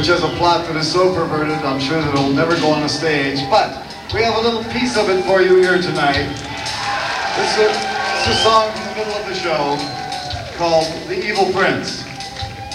which has a plot that is so perverted, I'm sure that it'll never go on a stage. But we have a little piece of it for you here tonight. This is a song in the middle of the show called The Evil Prince.